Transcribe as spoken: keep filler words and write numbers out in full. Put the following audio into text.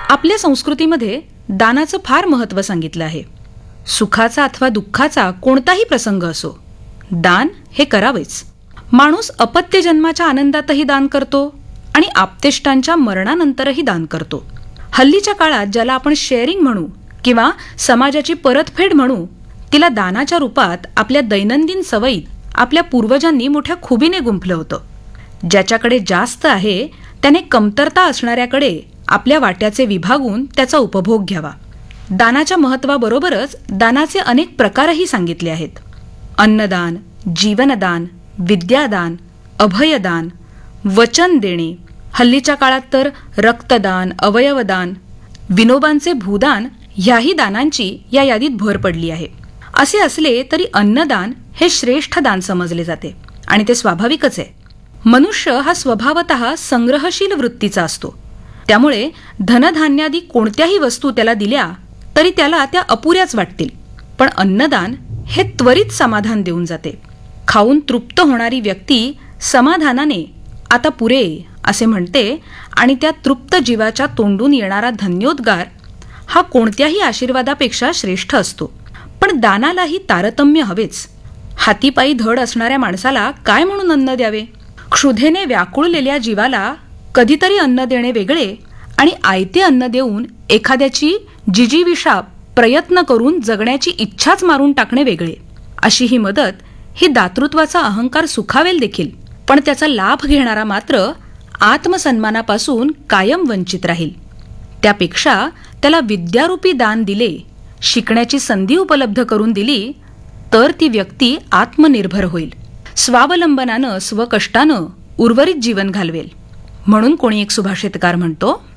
आपल्या संस्कृतीमध्ये दानाचं फार महत्त्व सांगितलं आहे. सुखाचा अथवा दुःखाचा कोणताही प्रसंग असो, दान हे करावेच. माणूस अपत्य जन्माच्या आनंदातही दान करतो आणि आप्तेष्टांच्या मरणानंतरही दान करतो. हल्लीच्या काळात ज्याला आपण शेअरिंग म्हणू किंवा समाजाची परतफेड म्हणू, तिला दानाच्या रूपात आपल्या दैनंदिन सवयीत आपल्या पूर्वजांनी मोठ्या खुबीने गुंफलं होतं. ज्याच्याकडे जास्त आहे त्याने कमतरता असणाऱ्याकडे आपल्या वाट्याचे विभागून त्याचा उपभोग घ्यावा. दानाच्या महत्त्वाबरोबरच दानाचे अनेक प्रकारही सांगितले आहेत. अन्नदान, जीवनदान, विद्यादान, अभयदान, वचन देणे, हल्लीच्या काळात तर रक्तदान, अवयवदान, विनोबांचे भूदान ह्याही दानांची या यादीत भर पडली आहे. असे असले तरी अन्नदान हे श्रेष्ठ दान समजले जाते आणि ते स्वाभाविकच आहे. मनुष्य हा स्वभावतः संग्रहशील वृत्तीचा असतो. त्यामुळे धनधान्यादी कोणत्याही वस्तू त्याला दिल्या तरी त्याला त्या अपुऱ्याच वाटतील. पण अन्नदान हे त्वरित समाधान देऊन जाते. खाऊन तृप्त होणारी व्यक्ती समाधानाने आता पुरे असे म्हणते आणि त्या तृप्त जीवाच्या तोंडून येणारा धन्योद्गार हा कोणत्याही आशीर्वादापेक्षा श्रेष्ठ असतो. पण दानालाही तारतम्य हवेच. हातीपायी धड असणाऱ्या माणसाला काय म्हणून अन्न द्यावे? क्षुधेने व्याकुळलेल्या जीवाला कधीतरी अन्न देणे वेगळे आणि आयते अन्न देऊन एखाद्याची जिजीविषा प्रयत्न करून जगण्याची इच्छाच मारून टाकणे वेगळे. अशी ही मदत ही दातृत्वाचा अहंकार सुखावेल देखील, पण त्याचा लाभ घेणारा मात्र आत्मसन्मानापासून कायम वंचित राहील. त्यापेक्षा त्याला विद्यारूपी दान दिले, शिकण्याची संधी उपलब्ध करून दिली तर ती व्यक्ती आत्मनिर्भर होईल. स्वावलंबनानं स्वकष्टानं उर्वरित जीवन घालवेल. म्हणून कोणी एक सुभाषितकार म्हणतो,